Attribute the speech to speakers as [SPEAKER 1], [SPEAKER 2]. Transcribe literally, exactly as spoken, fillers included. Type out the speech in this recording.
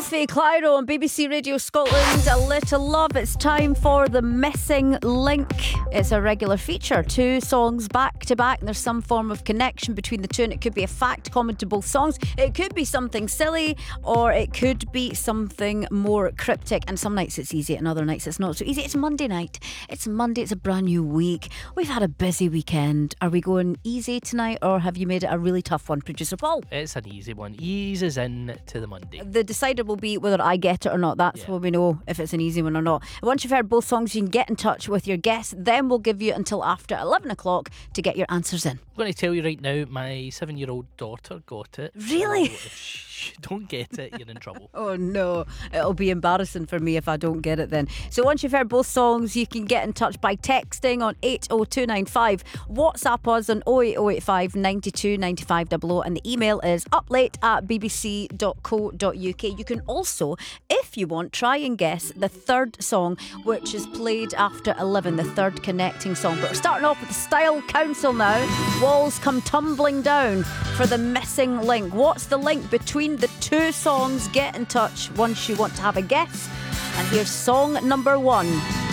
[SPEAKER 1] Biffy Clyro on B B C Radio Scotland. A Little Love. It's time for the Missing Link. It's a regular feature. Two songs back to back, and there's some form of connection between the two, and it could be a fact common to both songs. It could be something silly, or it could be something more cryptic. And some nights it's easy, and other nights it's not so easy. It's Monday night. It's Monday. It's a brand new week. We've had a busy weekend. Are we going easy tonight, or have you made it a really tough one, Producer Paul?
[SPEAKER 2] It's an easy one. Eases in to the Monday.
[SPEAKER 1] The decider will be whether I get it or not. That's yeah. when we know if it's an easy one or not. Once you've heard both songs, you can get in touch with your guess. Then we'll give you until after eleven o'clock to get your answers in.
[SPEAKER 2] I'm going to tell you right now, my seven-year-old daughter got it.
[SPEAKER 1] Really?
[SPEAKER 2] So if you don't get it, you're in trouble.
[SPEAKER 1] Oh no, it'll be embarrassing for me if I don't get it then. So once you've heard both songs, you can get in touch by texting on eight oh two nine five. WhatsApp us on oh eight oh eight five nine two nine five double oh, and the email is uplate at b b c dot co dot u k. You can also, if you want, try and guess the third song, which is played after eleven, the third connecting song. But we're starting off with the Style Council now. Walls come tumbling down for the missing link. What's the link between the two songs? Get in touch once you want to have a guess. And here's song number one.